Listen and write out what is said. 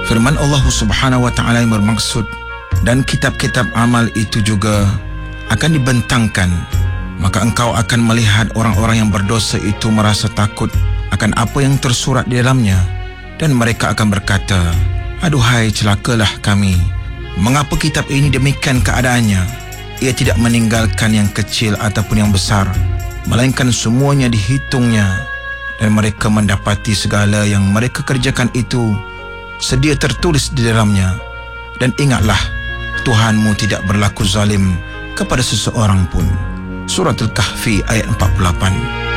Firman Allah Subhanahu wa taala yang bermaksud, dan kitab-kitab amal itu juga akan dibentangkan, maka engkau akan melihat orang-orang yang berdosa itu merasa takut akan apa yang tersurat di dalamnya, dan mereka akan berkata, aduhai celakalah kami, mengapa kitab ini demikian keadaannya? Ia tidak meninggalkan yang kecil ataupun yang besar, melainkan semuanya dihitungnya, dan mereka mendapati segala yang mereka kerjakan itu sedia tertulis di dalamnya. Dan ingatlah, Tuhanmu tidak berlaku zalim kepada seseorang pun. Surah Al-Kahfi ayat 48.